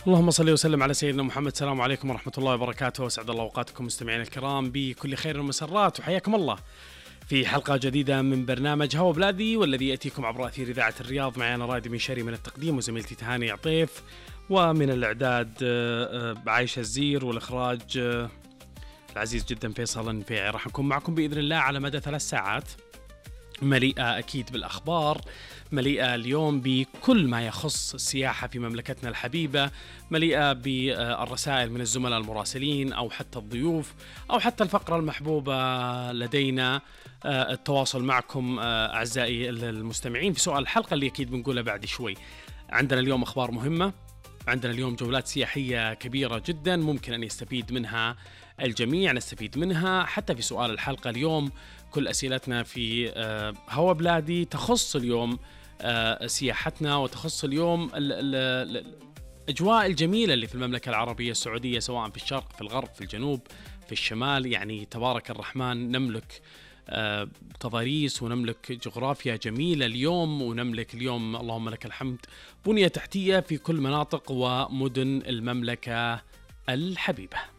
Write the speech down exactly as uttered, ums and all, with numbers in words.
اللهم صل وسلم على سيدنا محمد. السلام عليكم ورحمة الله وبركاته، وسعد الله أوقاتكم مستمعين الكرام بكل خير ومسرات، وحياكم الله في حلقة جديدة من برنامج هوا بلادي، والذي يأتيكم عبر أثير إذاعة الرياض. معي أنا رائد بن شري من التقديم، وزميلتي تهاني عطيف، ومن الإعداد عايشة الزير، والإخراج العزيز جدا فيصل النفيعي. راح نكون معكم بإذن الله على مدى ثلاث ساعات مليئة أكيد بالأخبار، مليئة اليوم بكل ما يخص السياحة في مملكتنا الحبيبة، مليئة بالرسائل من الزملاء المراسلين أو حتى الضيوف، أو حتى الفقرة المحبوبة لدينا التواصل معكم أعزائي المستمعين في سؤال الحلقة اللي أكيد بنقولها بعد شوي. عندنا اليوم أخبار مهمة، عندنا اليوم جولات سياحية كبيرة جدا ممكن أن يستفيد منها الجميع، نستفيد منها حتى في سؤال الحلقة اليوم. كل أسئلتنا في هوا بلادي تخص اليوم سياحتنا، وتخص اليوم الأجواء الجميلة اللي في المملكة العربية السعودية، سواء في الشرق، في الغرب، في الجنوب، في الشمال. يعني تبارك الرحمن نملك تضاريس ونملك جغرافيا جميلة اليوم، ونملك اليوم اللهم لك الحمد بنية تحتية في كل مناطق ومدن المملكة الحبيبة.